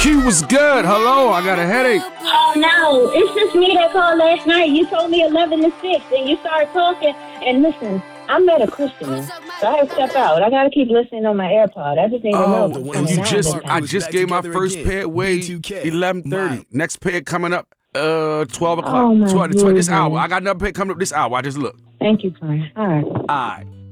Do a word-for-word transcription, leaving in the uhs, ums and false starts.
Q was good. Hello, I got a headache. Oh no, it's just me that called last night. You told me eleven to six, and you started talking. And listen, I met a Christian, so I had to step out. I gotta keep listening on my AirPod. I just need to know. Oh, what's and you going on just, this I time. just gave my first pay away eleven thirty. Next pay coming up uh twelve o'clock. Oh my twelve, twelve, this goodness. hour. I got another pay coming up this hour. I just looked. Thank you, Brian. All right. All right.